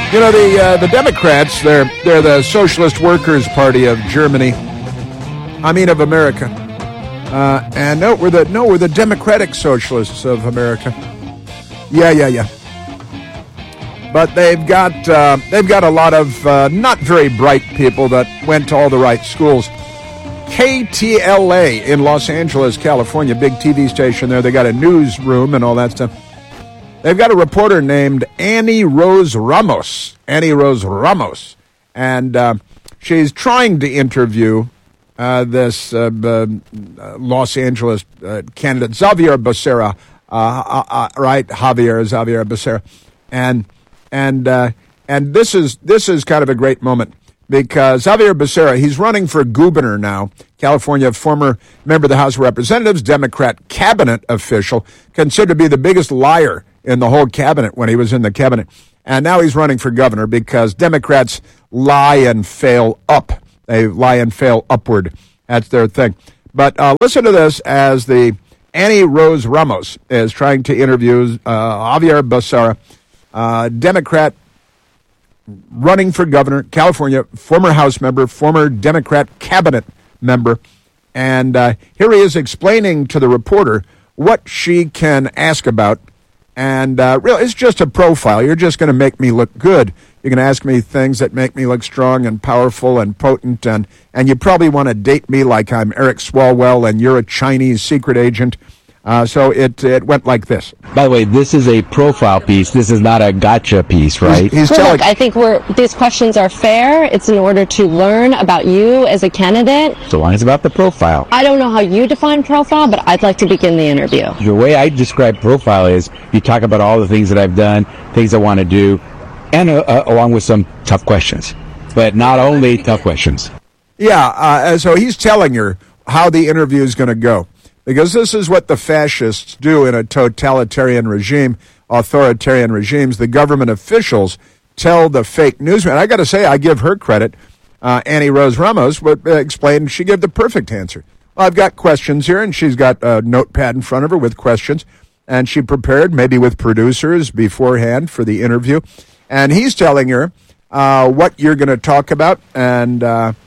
You know, the Democrats, they're the Socialist Workers' Party of Germany. I mean, of America. And we're the Democratic Socialists of America. Yeah. But they've got a lot of not very bright people that went to all the right schools. KTLA in Los Angeles, California, big TV station there. They got a newsroom and all that stuff. They've got a reporter named Annie Rose Ramos. And she's trying to interview this Los Angeles candidate, Xavier Becerra, right? Xavier Becerra. And this is kind of a great moment because Xavier Becerra, he's running for governor now, California, former member of the House of Representatives, Democrat cabinet official, considered to be the biggest liar in the whole cabinet when he was in the cabinet. And now he's running for governor because Democrats lie and fail up. They lie and fail upward. That's their thing. But listen to this as the Annie Rose Ramos is trying to interview Xavier Becerra, Democrat running for governor, California, former House member, former Democrat cabinet member. And here he is explaining to the reporter what she can ask about. And really, it's just a profile. You're just going to make me look good. You're going to ask me things that make me look strong and powerful and potent. And you probably want to date me like I'm Eric Swalwell and you're a Chinese secret agent. So it went like this. By the way, this is a profile piece. This is not a gotcha piece, right? Look, I think these questions are fair. It's in order to learn about you as a candidate. So long as it's about the profile. I don't know how you define profile, but I'd like to begin the interview. The way I describe profile is you talk about all the things that I've done, things I want to do, and along with some tough questions. But not only tough questions. Yeah, so he's telling her how the interview is going to go. Because this is what the fascists do in a totalitarian regime, authoritarian regimes. The government officials tell the fake newsman. I got to say, I give her credit. Annie Rose Ramos explained she gave the perfect answer. Well, I've got questions here, and she's got a notepad in front of her with questions. And she prepared, maybe with producers beforehand for the interview. And he's telling her what you're going to talk about and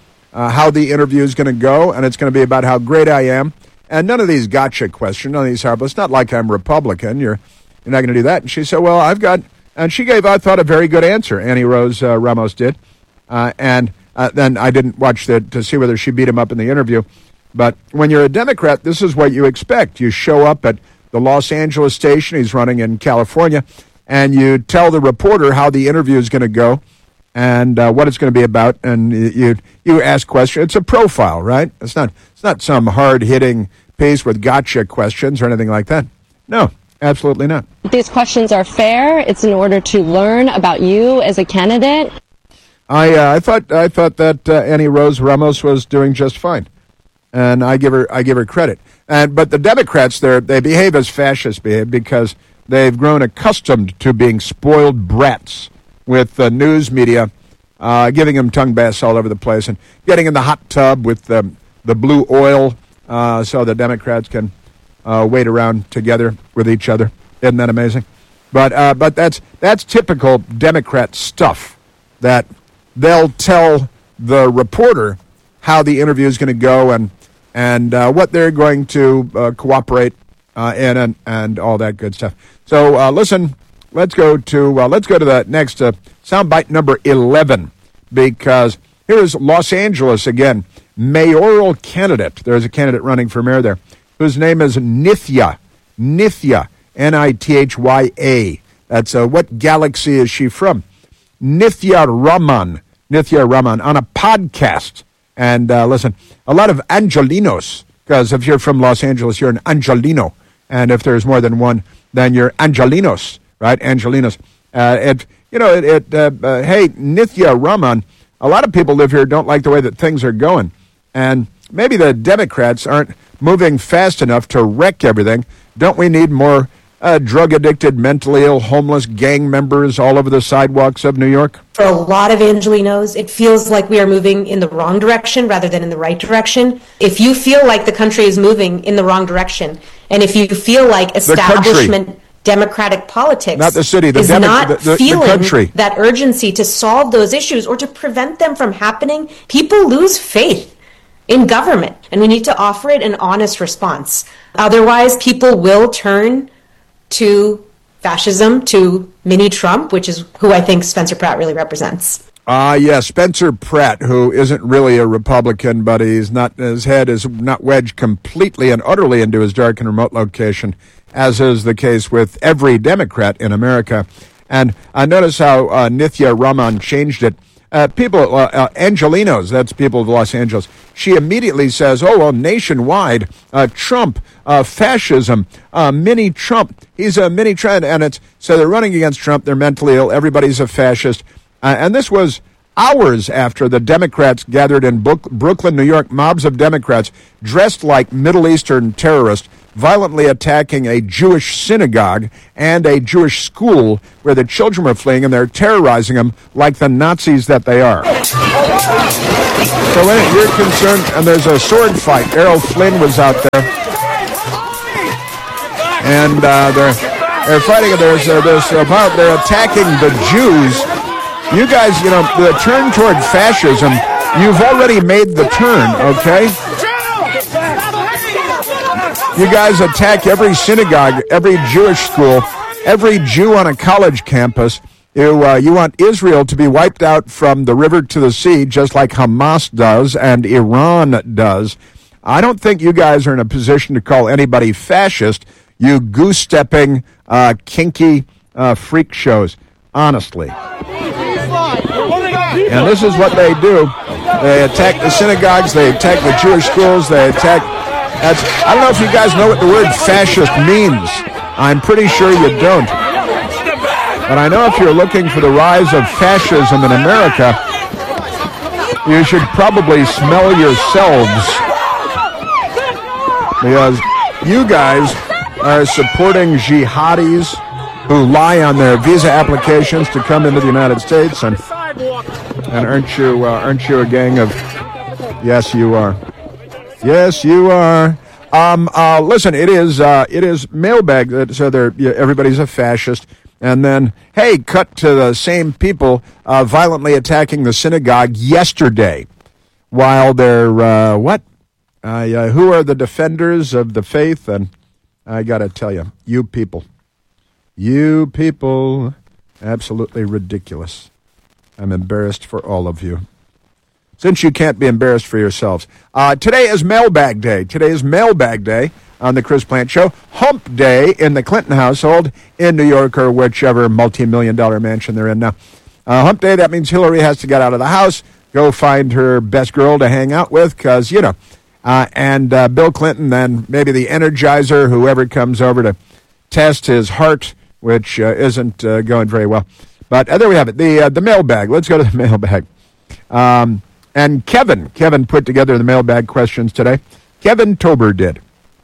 how the interview is going to go. And it's going to be about how great I am. And none of these gotcha questions, none of these horrible. It's not like I'm Republican. You're not going to do that. And she said, well, I've got, and she gave, I thought, a very good answer. Annie Rose Ramos did. And then I didn't watch to see whether she beat him up in the interview. But when you're a Democrat, this is what you expect. You show up at the Los Angeles station. He's running in California. And you tell the reporter how the interview is going to go and what it's going to be about. And you ask questions. It's a profile, right? It's not some hard-hitting piece with gotcha questions or anything like that. No, absolutely not. These questions are fair. It's in order to learn about you as a candidate. I thought that Annie Rose Ramos was doing just fine, and I give her credit. But the Democrats, they behave as fascists behave because they've grown accustomed to being spoiled brats with the news media, giving them tongue baths all over the place and getting in the hot tub with the blue oil so the Democrats can wait around together with each other. Isn't that amazing? But that's typical Democrat stuff, that they'll tell the reporter how the interview is going to go and what they're going to cooperate in and all that good stuff. So listen, let's go to the next soundbite number 11, because here's Los Angeles again. Mayoral candidate. There's a candidate running for mayor there whose name is Nithya, Nithya. That's what galaxy is she from? Nithya Raman on a podcast. And listen, a lot of Angelinos, because if you're from Los Angeles, you're an Angelino. And if there's more than one, then you're Angelinos, right? Angelinos. Hey, Nithya Raman, a lot of people live here don't like the way that things are going. And maybe the Democrats aren't moving fast enough to wreck everything. Don't we need more drug-addicted, mentally ill, homeless gang members all over the sidewalks of New York? For a lot of Angelinos, it feels like we are moving in the wrong direction rather than in the right direction. If you feel like the country is moving in the wrong direction, and if you feel like establishment... Democratic politics not the city, is not feeling the country. That urgency to solve those issues or to prevent them from happening, people lose faith in government, and we need to offer it an honest response. Otherwise, people will turn to fascism, to mini Trump, which is who I think Spencer Pratt really represents. Yes, Spencer Pratt, who isn't really a Republican, but his head is not wedged completely and utterly into his dark and remote location, as is the case with every Democrat in America. And I notice how Nithya Raman changed it. Angelinos, that's people of Los Angeles, she immediately says, oh, well, nationwide, Trump, fascism, mini Trump. He's a mini Trump. And so they're running against Trump. They're mentally ill. Everybody's a fascist. And this was hours after the Democrats gathered in Brooklyn, New York, mobs of Democrats dressed like Middle Eastern terrorists, violently attacking a Jewish synagogue and a Jewish school where the children were fleeing, and they're terrorizing them like the Nazis that they are. So when you're concerned, and there's a sword fight, Errol Flynn was out there, and they're fighting, they're attacking the Jews. You guys, the turn toward fascism, you've already made the turn, okay? You guys attack every synagogue, every Jewish school, every Jew on a college campus. You want Israel to be wiped out from the river to the sea, just like Hamas does and Iran does. I don't think you guys are in a position to call anybody fascist, you goose-stepping, kinky freak shows, honestly. And this is what they do. They attack the synagogues, they attack the Jewish schools, they attack... I don't know if you guys know what the word fascist means. I'm pretty sure you don't. But I know if you're looking for the rise of fascism in America, you should probably smell yourselves. Because you guys are supporting jihadis who lie on their visa applications to come into the United States, and aren't you a gang of? Yes, you are. Yes, you are. Listen, it is mailbag. So everybody's a fascist, and then hey, cut to the same people violently attacking the synagogue yesterday, while they're what? Who are the defenders of the faith? And I got to tell you, you people, absolutely ridiculous. I'm embarrassed for all of you. Since you can't be embarrassed for yourselves. Today is Mailbag Day. Today is Mailbag Day on the Chris Plante Show. Hump Day in the Clinton household in New York or whichever multi-million-dollar mansion they're in now. Hump Day, that means Hillary has to get out of the house, go find her best girl to hang out with, because, and Bill Clinton, then maybe the Energizer, whoever comes over to test his heart, which isn't going very well. But there we have it, the mailbag. Let's go to the mailbag. And Kevin put together the mailbag questions today. Kevin Tober did.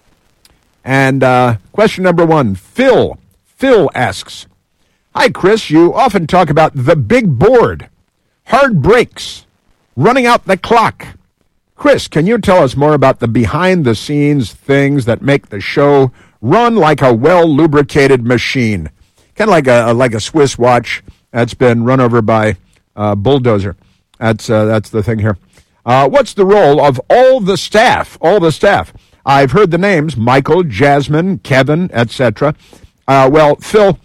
And question number one, Phil asks, hi, Chris, you often talk about the big board, hard breaks, running out the clock. Chris, can you tell us more about the behind-the-scenes things that make the show run like a well-lubricated machine? Kind of like a Swiss watch that's been run over by a bulldozer. That's the thing here. What's the role of all the staff? I've heard the names, Michael, Jasmine, Kevin, etc. Well, Phil,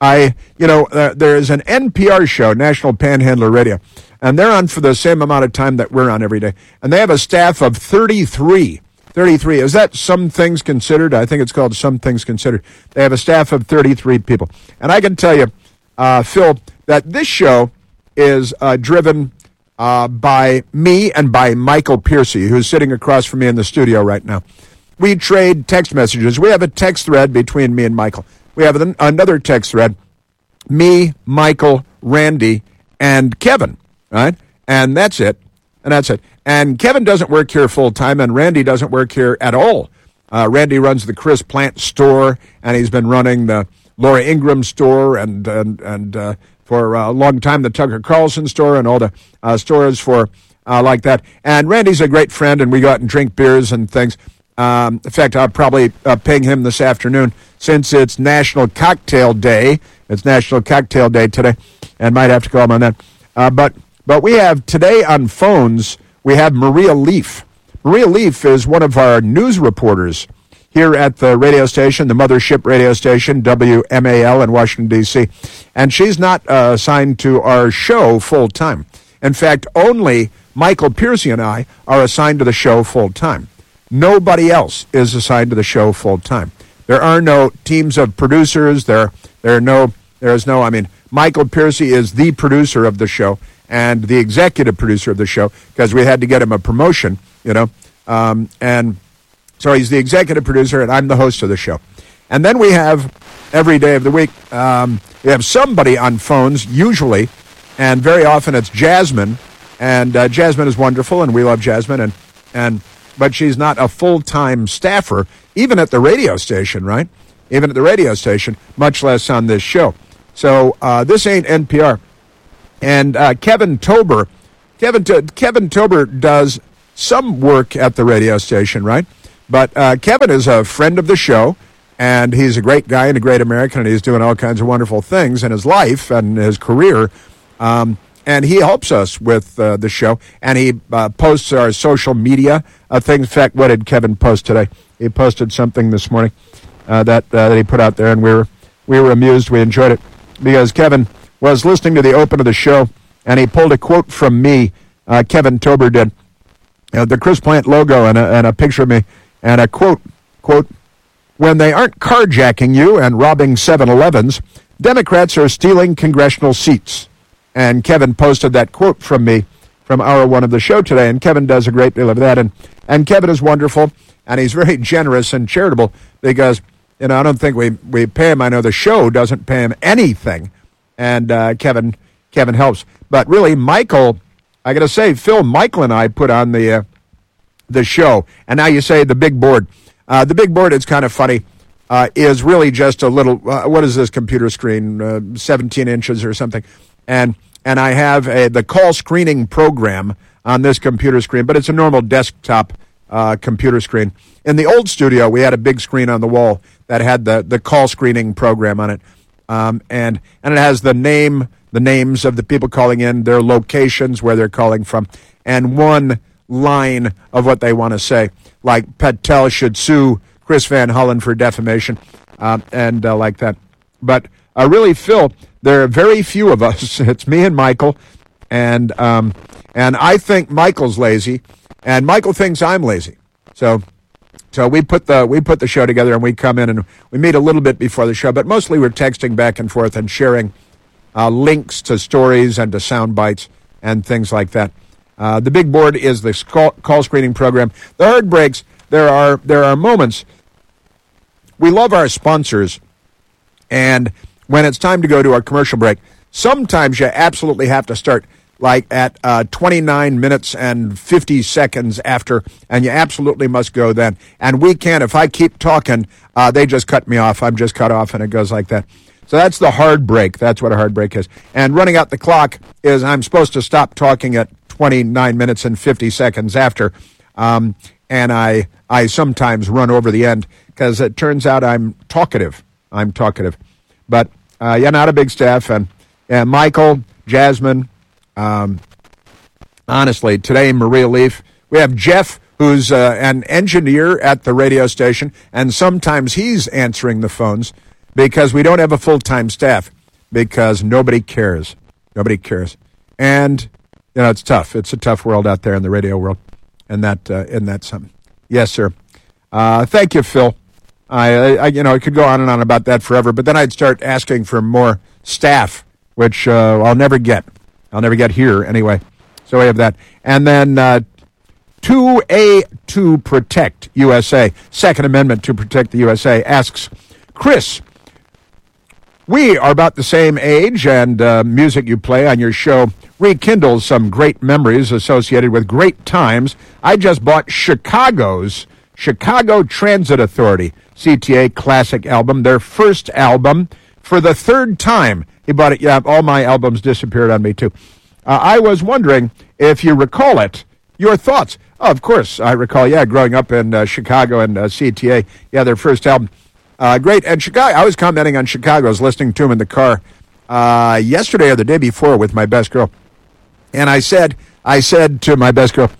there is an NPR show, National Panhandler Radio, and they're on for the same amount of time that we're on every day. And they have a staff of 33. 33. Is that Some Things Considered? I think it's called Some Things Considered. They have a staff of 33 people. And I can tell you, Phil, that this show is driven by me and by Michael Piercy, who's sitting across from me in the studio right now. We trade text messages. We have a text thread between me and Michael. We have another text thread, me, Michael, Randy, and Kevin, right? And that's it. And Kevin doesn't work here full-time, and Randy doesn't work here at all. Randy runs the Chris Plante store, and he's been running the Laura Ingraham store and for a long time, the Tucker Carlson store and all the stores for like that. And Randy's a great friend, and we go out and drink beers and things. In fact, I'll probably ping him this afternoon since it's National Cocktail Day. It's National Cocktail Day today, and might have to call him on that. But we have today on phones, we have Maria Leaf. Maria Leaf is one of our news reporters here at the radio station, the mothership radio station, WMAL in Washington, D.C. And she's not assigned to our show full-time. In fact, only Michael Piercy and I are assigned to the show full-time. Nobody else is assigned to the show full-time. There are no teams of producers. Michael Piercy is the producer of the show and the executive producer of the show because we had to get him a promotion, and so he's the executive producer and I'm the host of the show. And then we have every day of the week, we have somebody on phones usually, and very often it's Jasmine, and Jasmine is wonderful and we love Jasmine, but she's not a full-time staffer, even at the radio station, right? Even at the radio station, much less on this show. So this ain't NPR. And Kevin Tober does some work at the radio station, right? But Kevin is a friend of the show, and he's a great guy and a great American, and he's doing all kinds of wonderful things in his life and his career. And he helps us with the show, and he posts our social media things. In fact, what did Kevin post today? He posted something this morning that he put out there, and we were amused. We enjoyed it because Kevin was listening to the open of the show, and he pulled a quote from me. Kevin Tober did, the Chris Plant logo and a picture of me, and a quote, "When they aren't carjacking you and robbing 7-Elevens, Democrats are stealing congressional seats." And Kevin posted that quote from me from hour one of the show today, and Kevin does a great deal of that. And Kevin is wonderful, and he's very generous and charitable because, I don't think we pay him. I know the show doesn't pay him anything, and Kevin helps. But really, Michael, I got to say, Phil, Michael and I put on the show, and now you say the big board. The big board, it's kind of funny, is really just a little, what is this computer screen, 17 inches or something. And I have the call screening program on this computer screen, but it's a normal desktop computer screen. In the old studio, we had a big screen on the wall that had the call screening program on it, and it has the names of the people calling in, their locations, where they're calling from, and one line of what they want to say, like Patel should sue Chris Van Hollen for defamation, and like that. But really, Phil, there are very few of us. It's me and Michael, and I think Michael's lazy, and Michael thinks I'm lazy. So we put the show together, and we come in and we meet a little bit before the show, but mostly we're texting back and forth and sharing links to stories and to sound bites and things like that. The big board is the call screening program. The hard breaks. There are moments. We love our sponsors, and when it's time to go to our commercial break, sometimes you absolutely have to start like at 29 minutes and 50 seconds after, and you absolutely must go then. And we can't. If I keep talking, they just cut me off. I'm just cut off, and it goes like that. So that's the hard break. That's what a hard break is. And running out the clock is I'm supposed to stop talking at 29 minutes and 50 seconds after, and I sometimes run over the end because it turns out I'm talkative. But not a big staff, and Michael, Jasmine, honestly, today Maria Leaf. We have Jeff, who's an engineer at the radio station, and sometimes he's answering the phones because we don't have a full-time staff because nobody cares. Nobody cares. And, it's tough. It's a tough world out there in the radio world, and that's something. Yes, sir. Thank you, Phil. I could go on and on about that forever, but then I'd start asking for more staff, which I'll never get. I'll never get here anyway. So we have that. And then 2A to Protect USA, Second Amendment to Protect the USA, asks, Chris, we are about the same age, and music you play on your show rekindles some great memories associated with great times. I just bought Chicago's Chicago Transit Authority, CTA classic album, their first album, for the third time. He bought it. Yeah, all my albums disappeared on me, too. I was wondering if you recall it, your thoughts. Oh, of course. I recall, growing up in Chicago and CTA. Yeah, their first album. Great. And Chicago, I was commenting on Chicago. I was listening to them in the car yesterday or the day before with my best girl. And I said to my best girl,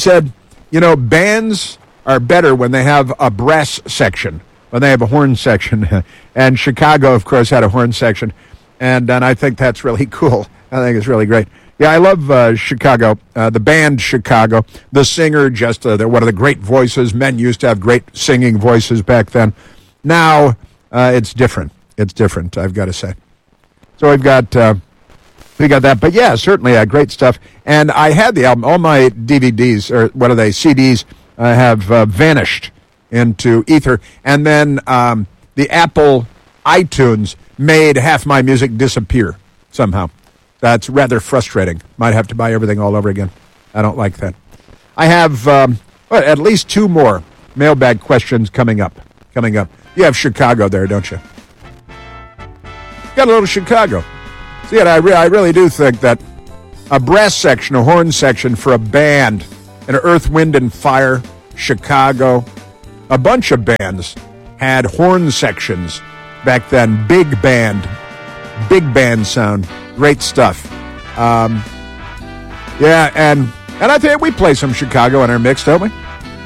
bands are better when they have a brass section, when they have a horn section. And Chicago, of course, had a horn section. And I think that's really cool. I think it's really great. Yeah, I love Chicago, the band Chicago. The singer, they're one of the great voices. Men used to have great singing voices back then. Now, it's different. It's different, I've got to say. So we got that. But yeah, certainly great stuff. And I had the album. All my DVDs, or what are they, CDs, have vanished into ether. And then the Apple iTunes made half my music disappear somehow. That's rather frustrating. Might have to buy everything all over again. I don't like that. I have at least 2 more mailbag questions coming up. You have Chicago there, don't you? Got a little Chicago. See, I really do think that a brass section, a horn section for a band, an Earth, Wind, and Fire, Chicago, a bunch of bands had horn sections back then. Big band sound. Great stuff. And I think we play some Chicago in our mix, don't we?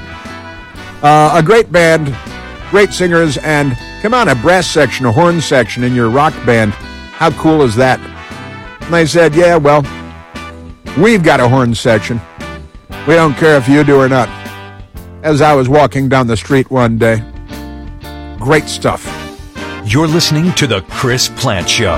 A great band, great singers, and come on, a brass section, a horn section in your rock band. How cool is that? And I said, yeah, well, we've got a horn section. We don't care if you do or not. As I was walking down the street one day. Great stuff. You're listening to The Chris Plante Show.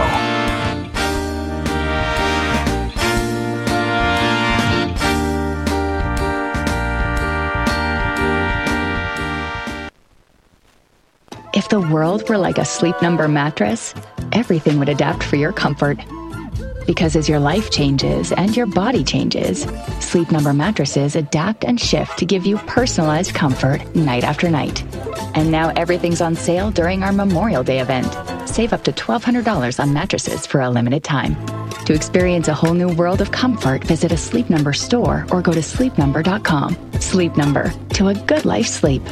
If the world were like a Sleep Number mattress, everything would adapt for your comfort. Because as your life changes and your body changes, Sleep Number mattresses adapt and shift to give you personalized comfort night after night. And now everything's on sale during our Memorial Day event. Save up to $1,200 on mattresses for a limited time. To experience a whole new world of comfort, visit a Sleep Number store or go to sleepnumber.com. Sleep Number, to a good life sleep.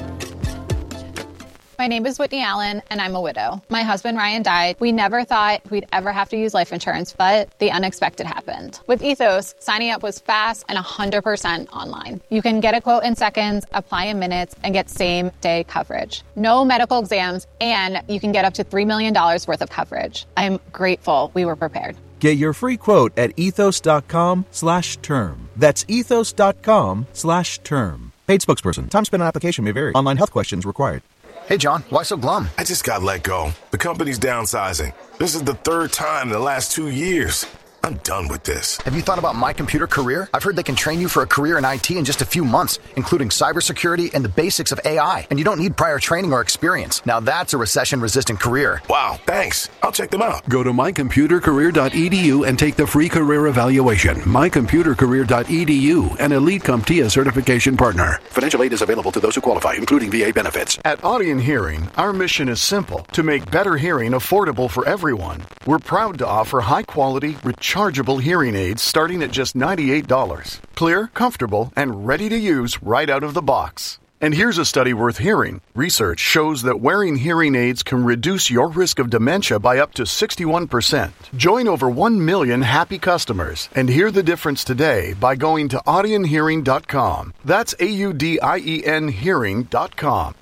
My name is Whitney Allen, and I'm a widow. My husband, Ryan, died. We never thought we'd ever have to use life insurance, but the unexpected happened. With Ethos, signing up was fast and 100% online. You can get a quote in seconds, apply in minutes, and get same-day coverage. No medical exams, and you can get up to $3 million worth of coverage. I'm grateful we were prepared. Get your free quote at ethos.com/term. That's ethos.com/term. Paid spokesperson. Time spent on application may vary. Online health questions required. Hey, John, why so glum? I just got let go. The company's downsizing. This is the 3rd time in the last 2 years. I'm done with this. Have you thought about My Computer Career? I've heard they can train you for a career in IT in just a few months, including cybersecurity and the basics of AI. And you don't need prior training or experience. Now that's a recession-resistant career. Wow, thanks. I'll check them out. Go to mycomputercareer.edu and take the free career evaluation. Mycomputercareer.edu, an Elite CompTIA certification partner. Financial aid is available to those who qualify, including VA benefits. At Audien Hearing, our mission is simple: to make better hearing affordable for everyone. We're proud to offer high-quality, rechargeable hearing aids starting at just $98. Clear, comfortable, and ready to use right out of the box. And here's a study worth hearing. Research shows that wearing hearing aids can reduce your risk of dementia by up to 61%. Join over 1 million happy customers and hear the difference today by going to audienhearing.com. That's AUDIEN hearing.com.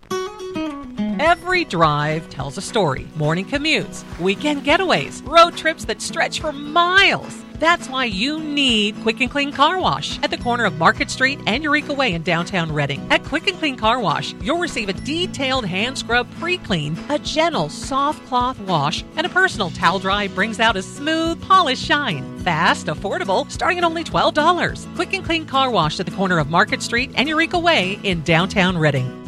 Every drive tells a story. Morning commutes, weekend getaways, road trips that stretch for miles. That's why you need Quick and Clean Car Wash at the corner of Market Street and Eureka Way in downtown Reading. At Quick and Clean Car Wash, you'll receive a detailed hand scrub pre-clean, a gentle soft cloth wash, and a personal towel dry brings out a smooth, polished shine. Fast, affordable, starting at only $12. Quick and Clean Car Wash at the corner of Market Street and Eureka Way in downtown Reading.